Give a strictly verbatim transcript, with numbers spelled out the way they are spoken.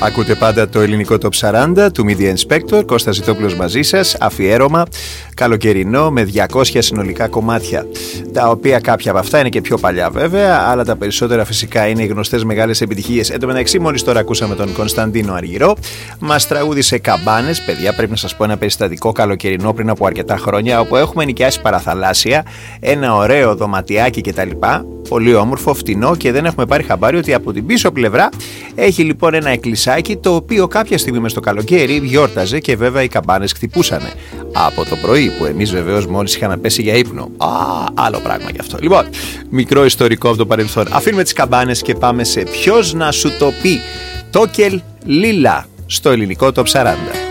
Ακούτε πάντα το ελληνικό Top σαράντα του Media Inspector. Κώστας Ζητόπουλος μαζί σας. Αφιέρωμα καλοκαιρινό με διακόσια συνολικά κομμάτια. Τα οποία κάποια από αυτά είναι και πιο παλιά βέβαια, αλλά τα περισσότερα φυσικά είναι οι γνωστές μεγάλες επιτυχίες. Εν τω μεταξύ, μόλις τώρα ακούσαμε τον Κωνσταντίνο Αργυρό. Μας τραγούδισε Καμπάνες. Παιδιά, πρέπει να σας πω ένα περιστατικό καλοκαιρινό πριν από αρκετά χρόνια, όπου έχουμε νοικιάσει παραθαλάσσια, ένα ωραίο δωματιάκι κτλ. Πολύ όμορφο, φτηνό, και δεν έχουμε πάρει χαμπάρι ότι από την πίσω πλευρά έχει λοιπόν ένα εκκλησάκι, το οποίο κάποια στιγμή μες στο καλοκαίρι γιόρταζε και βέβαια οι καμπάνες χτυπούσανε από το πρωί, που εμείς βεβαίως μόλις είχαμε πέσει για ύπνο. Α, άλλο πράγμα γι' αυτό. Λοιπόν, μικρό ιστορικό από το παρελθόν. Αφήνουμε τις καμπάνες και πάμε σε ποιος να σου το πει. Τόκελ Λίλα στο ελληνικό Top σαράντα.